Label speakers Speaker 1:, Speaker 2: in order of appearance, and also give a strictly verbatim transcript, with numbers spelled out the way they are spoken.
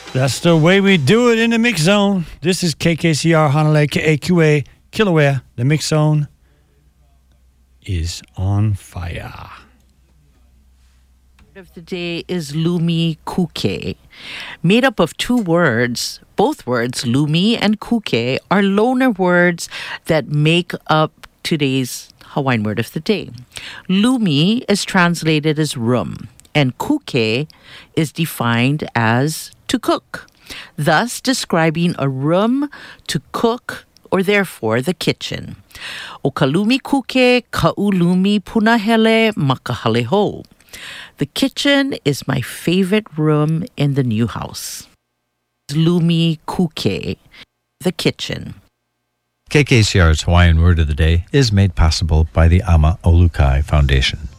Speaker 1: That's the way we do it in the Mix Zone. This is K K C R Honolulu, K A Q A, Kilauea. The Mix Zone is on fire.
Speaker 2: Of the day is Lumi Kuke. Made up of two words, both words, Lumi and Kuke, are loaner words that make up today's Hawaiian word of the day. Lumi is translated as room, and Kuke is defined as to cook, thus describing a room to cook, or therefore the kitchen. O ka lumi kuke, ka'u lumi punahele makahaleho. The kitchen is my favorite room in the new house. Lumi kuke, the kitchen.
Speaker 3: K K C R's Hawaiian Word of the Day is made possible by the Ama Olukai Foundation.